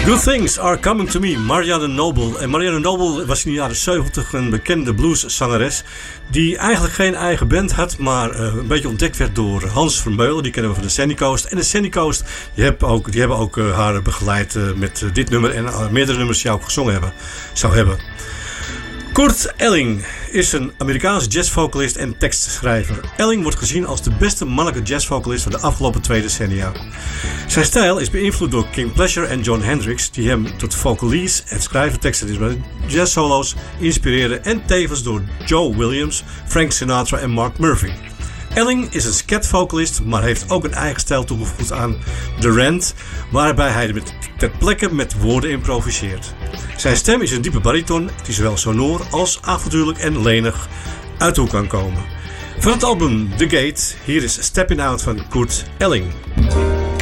Good Things Are Coming To Me, Marianne Noble. En Marianne Noble was in de jaren 70 een bekende blueszangeres die eigenlijk geen eigen band had, maar een beetje ontdekt werd door Hans Vermeulen. Die kennen we van de Sandy Coast. En de Sandy Coast die hebben ook haar begeleid met dit nummer en meerdere nummers die ook gezongen zou hebben. Kurt Elling is een Amerikaanse jazzvocalist en tekstschrijver. Elling wordt gezien als de beste mannelijke jazzvocalist van de afgelopen 2 decennia. Zijn stijl is beïnvloed door King Pleasure en Jon Hendricks, die hem tot vocalist en schrijver teksten bij jazzsolo's inspireerden, en tevens door Joe Williams, Frank Sinatra en Mark Murphy. Elling is een scat-vocalist, maar heeft ook een eigen stijl toegevoegd aan The Rant, waarbij hij ter plekke met woorden improviseert. Zijn stem is een diepe bariton die zowel sonor als avontuurlijk en lenig uit de hoek kan komen. Van het album The Gate, hier is Steppin' Out van Kurt Elling.